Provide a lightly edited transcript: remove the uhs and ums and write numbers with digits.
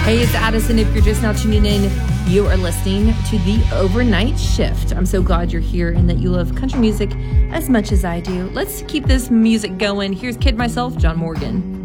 Hey, it's Addison. If you're just now tuning in, you are listening to The Overnight Shift. I'm so glad you're here and that you love country music as much as I do. Let's keep this music going. Here's Kid Myself, John Morgan.